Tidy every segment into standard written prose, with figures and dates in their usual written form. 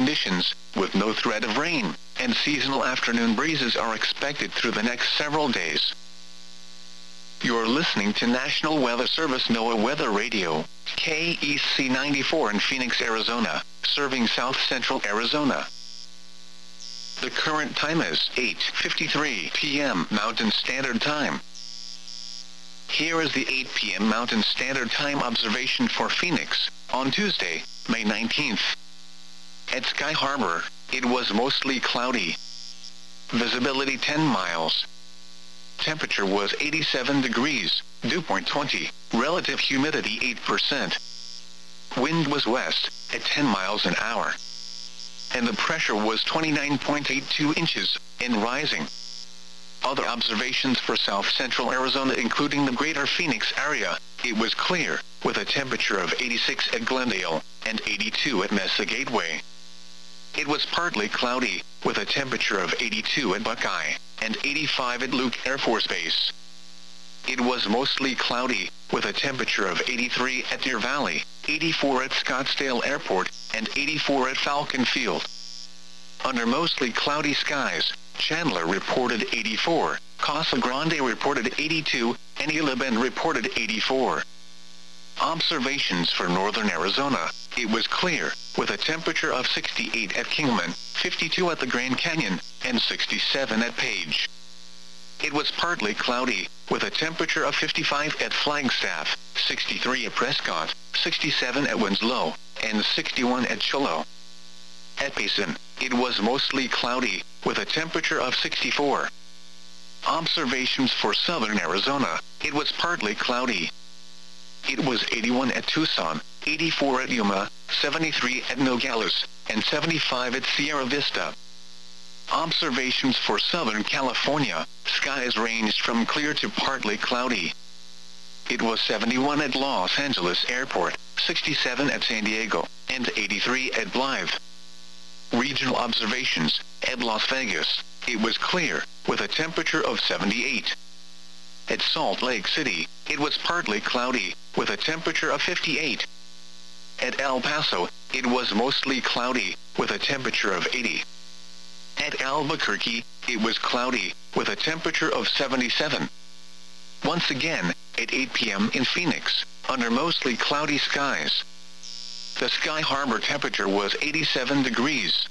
conditions, with no threat of rain, and seasonal afternoon breezes are expected through the next several days. You're listening to National Weather Service NOAA Weather Radio, KEC 94 in Phoenix, Arizona, serving south-central Arizona. The current time is 8:53 p.m. Mountain Standard Time. Here is the 8 p.m. Mountain Standard Time observation for Phoenix, on Tuesday, May 19th. At Sky Harbor, it was mostly cloudy. Visibility 10 miles. Temperature was 87 degrees, dew point 20, relative humidity 8%. Wind was west, at 10 miles an hour. And the pressure was 29.82 inches, and rising. Other observations for south-central Arizona including the greater Phoenix area, it was clear, with a temperature of 86 at Glendale, and 82 at Mesa Gateway. It was partly cloudy, with a temperature of 82 at Buckeye, and 85 at Luke Air Force Base. It was mostly cloudy, with a temperature of 83 at Deer Valley, 84 at Scottsdale Airport, and 84 at Falcon Field. Under mostly cloudy skies, Chandler reported 84, Casa Grande reported 82, and Isla Bend reported 84. Observations for northern Arizona, it was clear, with a temperature of 68 at Kingman, 52 at the Grand Canyon, and 67 at Page. It was partly cloudy, with a temperature of 55 at Flagstaff, 63 at Prescott, 67 at Winslow, and 61 at Shiloh. At Payson, it was mostly cloudy, with a temperature of 64. Observations for southern Arizona, it was partly cloudy. It was 81 at Tucson, 84 at Yuma, 73 at Nogales, and 75 at Sierra Vista. Observations for Southern California, skies ranged from clear to partly cloudy. It was 71 at Los Angeles Airport, 67 at San Diego, and 83 at Blythe. Regional observations, at Las Vegas, it was clear, with a temperature of 78. At Salt Lake City, it was partly cloudy, with a temperature of 58. At El Paso, it was mostly cloudy, with a temperature of 80. At Albuquerque, it was cloudy, with a temperature of 77. Once again, at 8 p.m. in Phoenix, under mostly cloudy skies. The Sky Harbor temperature was 87 degrees.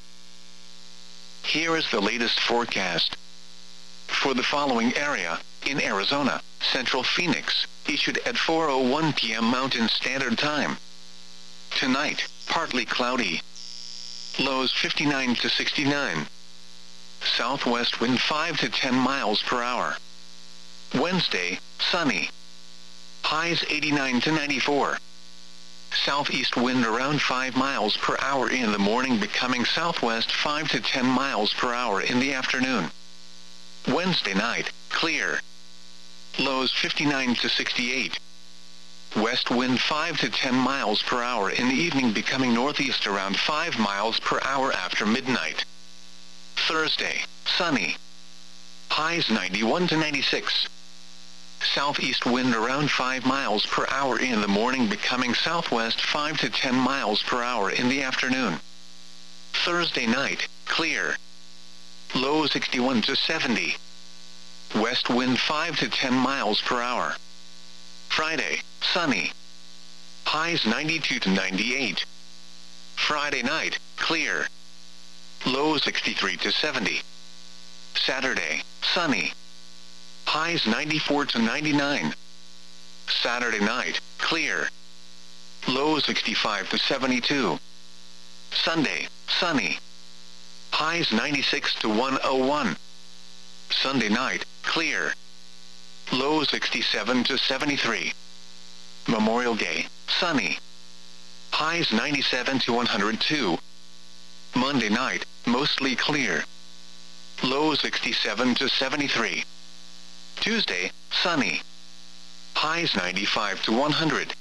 Here is the latest forecast. For the following area, in Arizona, Central Phoenix, issued at 4:01 p.m. Mountain Standard Time. Tonight, partly cloudy. Lows 59 to 69. Southwest wind 5 to 10 miles per hour. Wednesday, sunny. Highs 89 to 94. Southeast wind around 5 miles per hour in the morning, becoming southwest 5 to 10 miles per hour in the afternoon. Wednesday night, clear. Lows 59 to 68. West wind 5 to 10 miles per hour in the evening, becoming northeast around 5 miles per hour after midnight. Thursday, sunny. Highs 91 to 96. Southeast wind around 5 miles per hour in the morning, becoming southwest 5 to 10 miles per hour in the afternoon. Thursday night, clear. Low 61 to 70. West wind 5 to 10 miles per hour. Friday, sunny. Highs 92 to 98. Friday night, clear. Low 63 to 70. Saturday, sunny. Highs 94 to 99. Saturday night, clear. Low 65 to 72. Sunday, sunny. Highs 96 to 101. Sunday night, clear. Low 67 to 73. Memorial Day, sunny. Highs 97 to 102. Monday night, mostly clear. Low 67 to 73. Tuesday, sunny. Highs 95 to 100.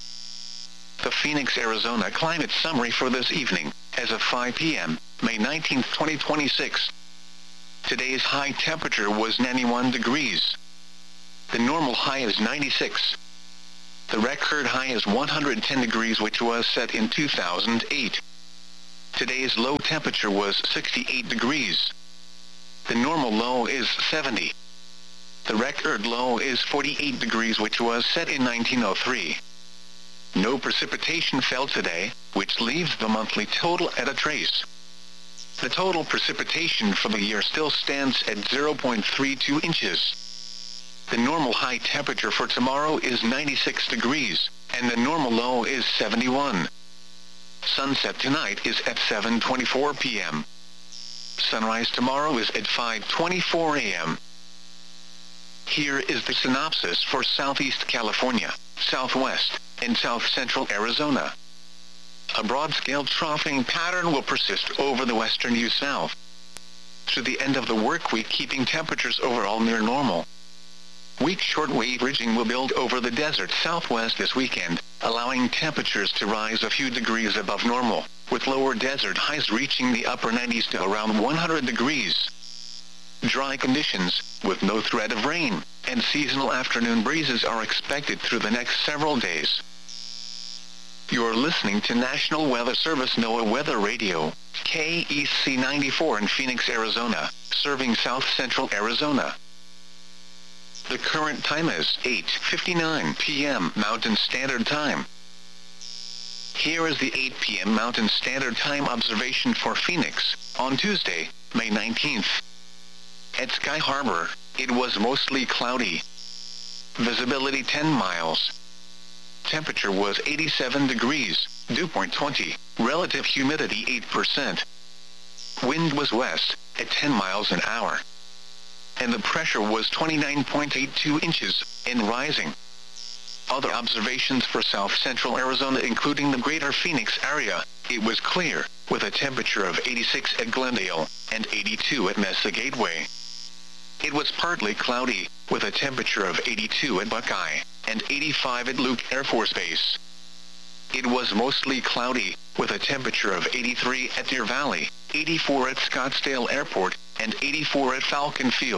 The Phoenix, Arizona climate summary for this evening, as of 5 p.m., May 19, 2026. Today's high temperature was 91 degrees. The normal high is 96. The record high is 110 degrees, which was set in 2008. Today's low temperature was 68 degrees. The normal low is 70. The record low is 48 degrees, which was set in 1903. No precipitation fell today, which leaves the monthly total at a trace. The total precipitation for the year still stands at 0.32 inches. The normal high temperature for tomorrow is 96 degrees, and the normal low is 71. Sunset tonight is at 7:24 p.m. Sunrise tomorrow is at 5:24 a.m. Here is the synopsis for Southeast California, Southwest, and South Central Arizona. A broad-scale troughing pattern will persist over the western U-South through the end of the work week, keeping temperatures overall near normal. Weak shortwave ridging will build over the desert southwest this weekend, allowing temperatures to rise a few degrees above normal, with lower desert highs reaching the upper 90s to around 100 degrees. Dry conditions, with no threat of rain, and seasonal afternoon breezes are expected through the next several days. You're listening to National Weather Service NOAA Weather Radio, KEC 94 in Phoenix, Arizona, serving South Central Arizona. The current time is 8:59 p.m. Mountain Standard Time. Here is the 8 p.m. Mountain Standard Time observation for Phoenix, on Tuesday, May 19th. At Sky Harbor, it was mostly cloudy. Visibility 10 miles. Temperature was 87 degrees, dew point 20, relative humidity 8%. Wind was west, at 10 miles an hour. And the pressure was 29.82 inches, and rising. Other observations for South Central Arizona, including the greater Phoenix area, it was clear, with a temperature of 86 at Glendale, and 82 at Mesa Gateway. It was partly cloudy, with a temperature of 82 at Buckeye, and 85 at Luke Air Force Base. It was mostly cloudy, with a temperature of 83 at Deer Valley, 84 at Scottsdale Airport, and 84 at Falcon Field.